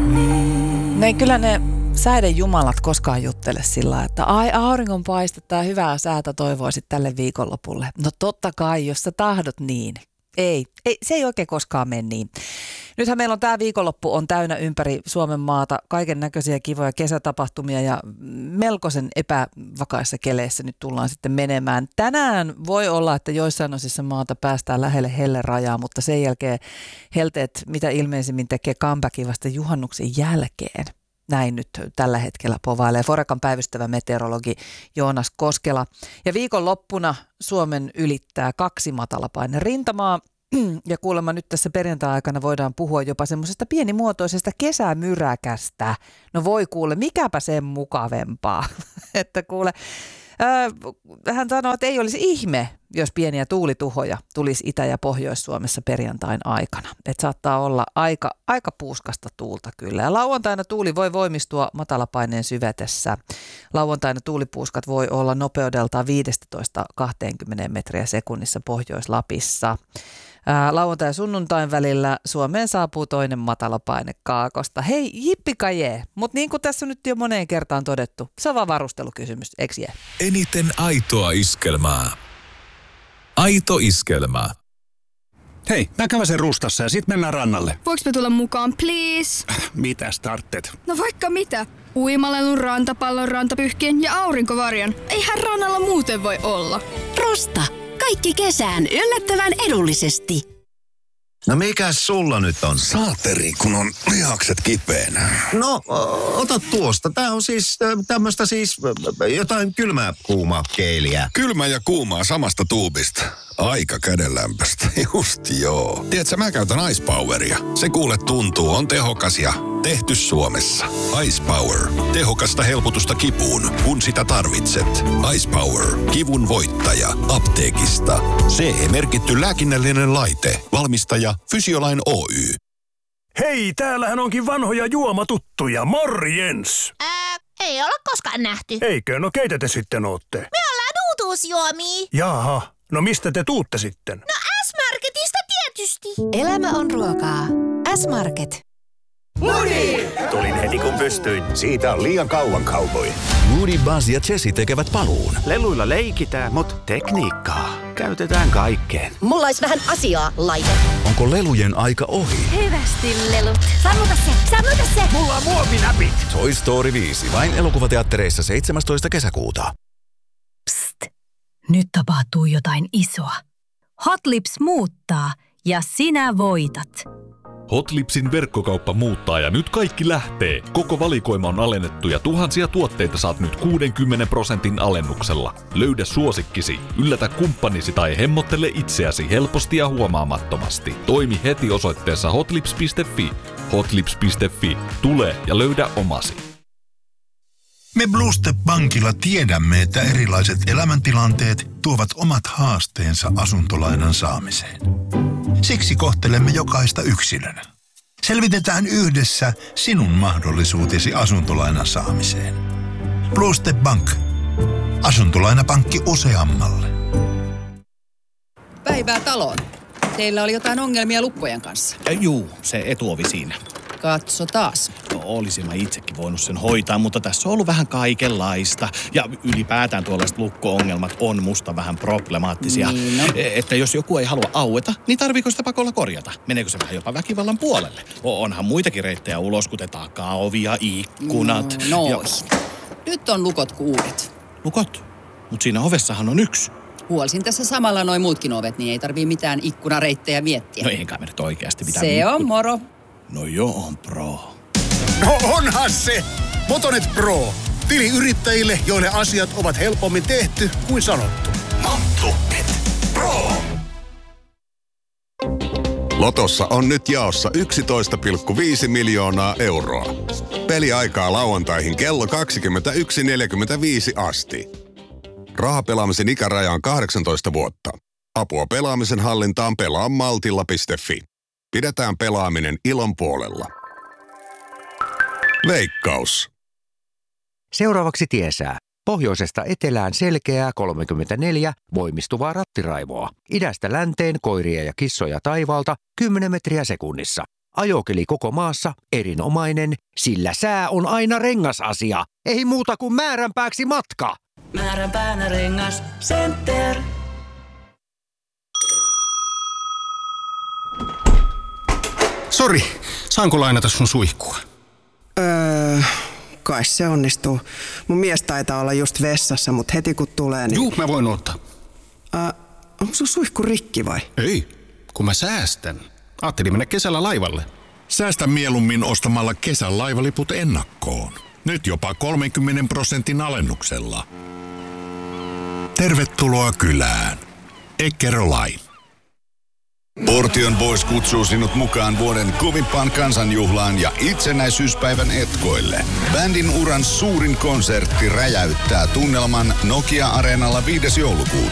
Ne kyllä ne säiden jumalat koskaan juttele sillä, että auringon paistetta ja hyvää säätä toivoisit tälle viikonlopulle. No totta kai, jos sä tahdot niin. Ei, se ei oikein koskaan mene niin. Nythän meillä on tämä viikonloppu on täynnä ympäri Suomen maata kaiken näköisiä kivoja kesätapahtumia ja melkoisen epävakaissa keleissä nyt tullaan sitten menemään. Tänään voi olla, että joissain osissa maata päästään lähelle hellerajaa, mutta sen jälkeen helteet mitä ilmeisimmin tekee comebackin vasta juhannuksen jälkeen. Näin nyt tällä hetkellä povailee Forecan päivystävä meteorologi Joonas Koskela. Ja viikonloppuna Suomen ylittää 2 matalapaine rintamaa. Ja kuulemma nyt tässä perjantai-aikana voidaan puhua jopa semmoisesta pienimuotoisesta kesämyräkästä. No voi kuule, mikäpä sen mukavempaa. Että kuule, hän sanoo, että ei olisi ihme, jos pieniä tuulituhoja tulisi Itä- ja Pohjois-Suomessa perjantain aikana. Että saattaa olla aika puuskasta tuulta kyllä. Ja lauantaina tuuli voi voimistua matalapaineen syvetessä. Lauantaina tuulipuuskat voi olla nopeudeltaan 15-20 metriä sekunnissa Pohjois-Lapissa. Lauantai- ja sunnuntain välillä Suomeen saapuu toinen matalapaine kaakosta. Hei, jippikajee, mutta niin kuin tässä nyt jo moneen kertaan todettu, se on vaan varustelukysymys, eikö jää? Eniten aitoa iskelmää. Aito iskelmä. Hei, mä käväsen Rustassa ja sit mennään rannalle. Voinko me tulla mukaan, please? Mitä starttet? No vaikka mitä. Uimalelun, rantapallon, rantapyhkien ja aurinkovarjon. Eihän rannalla muuten voi olla. Rusta. Kaikki kesään yllättävän edullisesti. No mikäs sulla nyt on? Saateri, kun on lihakset kipeänä. No, ota tuosta. Tää on siis tämmöstä siis jotain kylmää kuumaa keeliä. Kylmä ja kuumaa samasta tuubista. Aika kädenlämpöstä. Just joo. Tiedätkö, mä käytän Ice Poweria. Se kuule tuntuu, on tehokas ja tehty Suomessa. Ice Power. Tehokasta helpotusta kipuun, kun sitä tarvitset. Ice Power. Kivun voittaja. Apteekista. CE-merkitty lääkinnällinen laite. Valmistaja Fysiolain Oy. Hei, täällähän onkin vanhoja juomatuttuja. Morjens! Ei olla koskaan nähty. Eikö? No keitä te sitten ootte? Me ollaan uutuusjuomia. Jaha, no mistä te tuutte sitten? No S-Marketista tietysti. Elämä on ruokaa. S-Market. Tulin heti kun pystyin. Siitä on liian kauan cowboy. Woody, Buzz ja Jessie tekevät paluun. Leluilla leikitään, mutta tekniikkaa käytetään kaikkeen. Mulla olisi vähän asiaa, laite. Onko lelujen aika ohi? Hyvästi lelut. Sammuta se. Mulla on muovinäpit. Toy Story 5. Vain elokuvateattereissa 17. kesäkuuta. Psst. Nyt tapahtuu jotain isoa. Hot Lips muuttaa ja sinä voitat. Hotlipsin verkkokauppa muuttaa ja nyt kaikki lähtee. Koko valikoima on alennettu ja tuhansia tuotteita saat nyt 60% alennuksella. Löydä suosikkisi, yllätä kumppanisi tai hemmottele itseäsi helposti ja huomaamattomasti. Toimi heti osoitteessa hotlips.fi. Hotlips.fi. Tule ja löydä omasi. Me Blue Step Bankilla tiedämme, että erilaiset elämäntilanteet tuovat omat haasteensa asuntolainan saamiseen. Siksi kohtelemme jokaista yksilönä. Selvitetään yhdessä sinun mahdollisuutesi asuntolainan saamiseen. Blue Step Bank. Asuntolainapankki useammalle. Päivää taloon. Teillä oli jotain ongelmia lukkojen kanssa. Juu, se etuovi siinä. Katso taas. No, olisin mä itsekin voinut sen hoitaa, mutta tässä on ollut vähän kaikenlaista. Ja ylipäätään tuollaiset lukko-ongelmat on musta vähän problemaattisia. Niin, no. Että jos joku ei halua aueta, niin tarviiko sitä pakolla korjata? Meneekö se vähän jopa väkivallan puolelle? Onhan muitakin reittejä ulos, kuten takaovi ja ikkunat. Nyt on lukot uudet. Lukot? Mut siinä ovessahan on yksi. Huolisin tässä samalla noin muutkin ovet, niin ei tarvii mitään ikkunareittejä miettiä. No eikä me nyt oikeasti mitään. Se on moro. No joo, on pro. No onhan se! Motonet Pro. Tili yrittäjille, joille asiat ovat helpommin tehty kuin sanottu. Motonet Pro. Lotossa on nyt jaossa 11,5 miljoonaa euroa. Peliaikaa lauantaihin kello 21.45 asti. Rahapelaamisen ikäraja on 18 vuotta. Apua pelaamisen hallintaan pelaa maltilla.fi. Pidetään pelaaminen ilon puolella. Veikkaus. Seuraavaksi tiesää. Pohjoisesta etelään selkeää 34 voimistuvaa rattiraivoa. Idästä länteen koiria ja kissoja taivaalta 10 metriä sekunnissa. Ajokeli koko maassa erinomainen, sillä sää on aina rengasasia. Ei muuta kuin määränpääksi matka. Määränpäänä Rengas Center. Sori, saanko lainata sun suihkua? Kai se onnistuu. Mun mies taitaa olla just vessassa, mutta heti kun tulee, niin... Juu, mä voin ottaa. Onko sun suihku rikki vai? Ei, kun mä säästän. Ajattelin mennä kesällä laivalle. Säästä mieluummin ostamalla kesän laivaliput ennakkoon. Nyt jopa 30% alennuksella. Tervetuloa kylään. Eckerö Line. Portion Boys kutsuu sinut mukaan vuoden kovimpaan kansanjuhlaan ja itsenäisyyspäivän etkoille. Bändin uran suurin konsertti räjäyttää tunnelman Nokia-areenalla 5. joulukuuta.